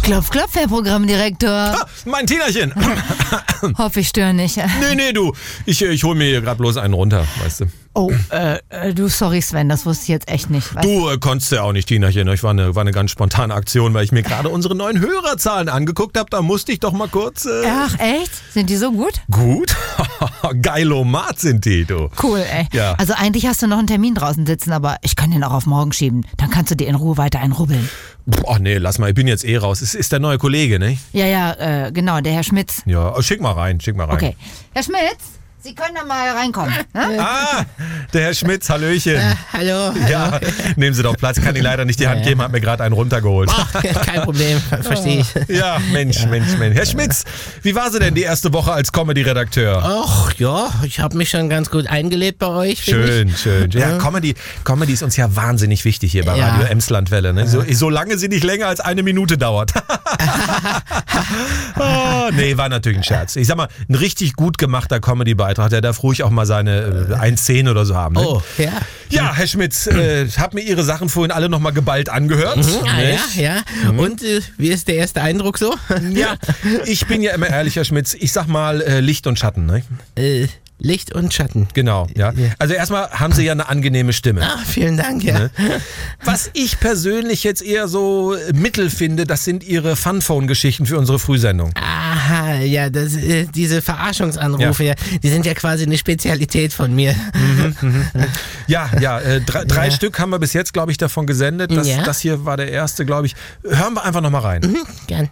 Klopf, klopf, Herr Programmdirektor. Ah, mein Tinachen. Hoffe, ich störe nicht. Nee, du. Ich hol mir hier gerade bloß einen runter, weißt du. Oh, du, sorry Sven, das wusste ich jetzt echt nicht. Weißt Du konntest ja auch nicht, Tinachen. Ich war eine ganz spontane Aktion, weil ich mir gerade unsere neuen Hörerzahlen angeguckt habe. Da musste ich doch mal kurz... Ach, echt? Sind die so gut? Gut? Geilomat sind die, du. Cool, ey. Ja. Also eigentlich hast du noch einen Termin draußen sitzen, aber ich kann den auch auf morgen schieben. Dann kannst du dir in Ruhe weiter einrubbeln. Ach nee, lass mal, ich bin jetzt raus. Es ist der neue Kollege, ne? Ja, genau, der Herr Schmitz. Ja, schick mal rein. Okay. Herr Schmitz, Sie können da mal reinkommen. Ne? Ah, der Herr Schmitz, Hallöchen. Hallo. Ja, nehmen Sie doch Platz. Kann Ihnen leider nicht die Hand geben, hat mir gerade einen runtergeholt. Ach, kein Problem, verstehe ich. Ja, Mensch. Herr Schmitz, wie war sie denn die erste Woche als Comedy-Redakteur? Ach ja, ich habe mich schon ganz gut eingelebt bei euch. Schön. Ja, Comedy ist uns ja wahnsinnig wichtig hier bei Radio Emslandwelle. Ne? Solange sie nicht länger als 1 Minute dauert. Oh, nee, war natürlich ein Scherz. Ich sag mal, ein richtig gut gemachter Comedy-Beitrag, der darf ruhig auch mal seine 1,10 oder so haben. Ne? Oh, ja. Ja, Herr Schmitz, hab mir Ihre Sachen vorhin alle nochmal geballt angehört. Ja. Und wie ist der erste Eindruck so? Ja, ich bin ja immer ehrlich, Herr Schmitz. Ich sag mal Licht und Schatten, ne? Licht und Schatten. Genau, ja. Also erstmal haben Sie ja eine angenehme Stimme. Ah, vielen Dank, ja. Ne? Was ich persönlich jetzt eher so mittel finde, das sind Ihre Funphone-Geschichten für unsere Frühsendung. Aha, ja, diese Verarschungsanrufe, ja, die sind ja quasi eine Spezialität von mir. Ja, drei Stück haben wir bis jetzt, glaube ich, davon gesendet. Das hier war der erste, glaube ich. Hören wir einfach nochmal rein. Gern.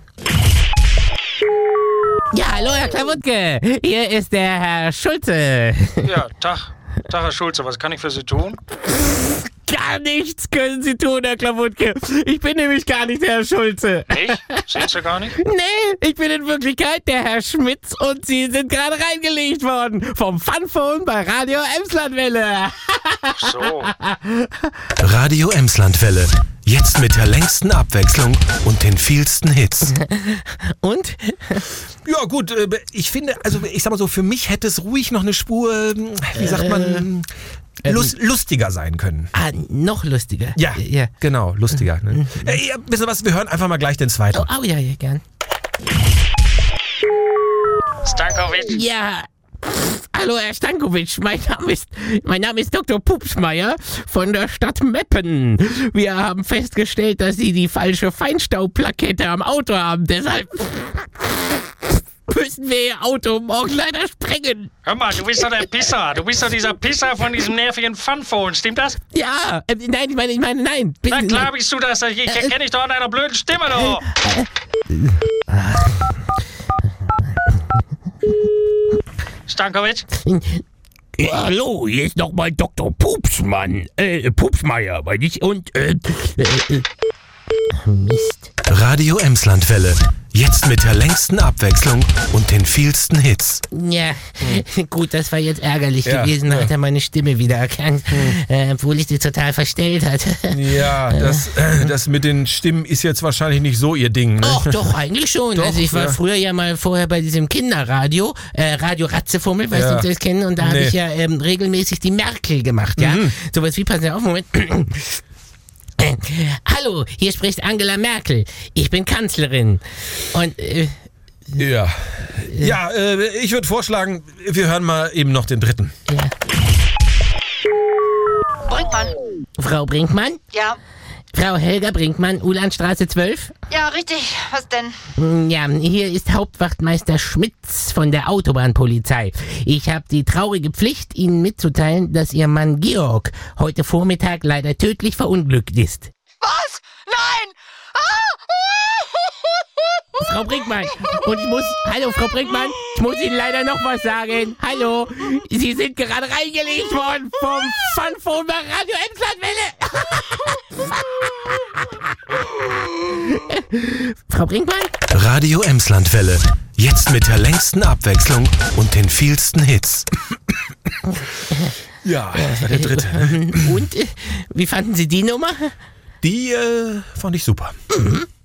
Ja, hallo Herr Klawutke, hier ist der Herr Schulze. Ja, Tag Herr Schulze, was kann ich für Sie tun? Gar nichts können Sie tun, Herr Klawutke. Ich bin nämlich gar nicht der Herr Schulze. Nicht? Sind Sie gar nicht? Nee, ich bin in Wirklichkeit der Herr Schmitz und Sie sind gerade reingelegt worden vom Funphone bei Radio Emslandwelle. Ach so. Radio Emslandwelle. Jetzt mit der längsten Abwechslung und den vielsten Hits. Und? Ja gut, ich finde, also ich sag mal so, für mich hätte es ruhig noch eine Spur, wie sagt man, lustiger sein können. Ah, noch lustiger. Ja, genau, lustiger. Ne? Wisst ihr was, wir hören einfach mal gleich den zweiten. Oh ja, gern. Stankovic? Ja. Hallo Herr Stankovic, mein Name ist Dr. Pupsmeier von der Stadt Meppen. Wir haben festgestellt, dass Sie die falsche Feinstaubplakette am Auto haben. Deshalb müssen wir Ihr Auto morgen leider sprengen. Hör mal, du bist doch der Pisser. Du bist doch dieser Pisser von diesem nervigen Funphone, stimmt das? Ja, nein, ich meine, nein. Bitte, Na klar bist du das. Ich erkenne dich doch an deiner blöden Stimme, doch. Stankovic? Ja, hallo, hier ist nochmal Dr. Pupsmeier, meine ich, und, Mist. Radio Emslandwelle. Jetzt mit der längsten Abwechslung und den vielsten Hits. Ja, gut, das war jetzt ärgerlich gewesen, hat er meine Stimme wieder erkannt, obwohl ich sie total verstellt hatte. Ja, das mit den Stimmen ist jetzt wahrscheinlich nicht so Ihr Ding, ne? Ach, doch, eigentlich schon. Doch, also ich war früher ja mal vorher bei diesem Kinderradio, Radio Ratzefummel, weißt du, ob Sie das kennen, und da habe ich ja regelmäßig die Merkel gemacht, ja? Sowas wie, passen Sie auf, Moment. Hallo, hier spricht Angela Merkel. Ich bin Kanzlerin. Und, Ja, ich würde vorschlagen, wir hören mal eben noch den dritten. Ja. Brinkmann. Frau Brinkmann? Ja. Frau Helga Brinkmann, Ulandstraße 12? Ja, richtig. Was denn? Ja, hier ist Hauptwachtmeister Schmitz von der Autobahnpolizei. Ich habe die traurige Pflicht, Ihnen mitzuteilen, dass Ihr Mann Georg heute Vormittag leider tödlich verunglückt ist. Was? Nein! Frau Brinkmann, hallo Frau Brinkmann, ich muss Ihnen leider noch was sagen. Hallo, Sie sind gerade reingelegt worden vom Funphone bei Radio Emslandwelle. Frau Brinkmann? Radio Emslandwelle. Jetzt mit der längsten Abwechslung und den vielsten Hits. Ja, das war der dritte. Und, wie fanden Sie die Nummer? Die fand ich super. Mhm.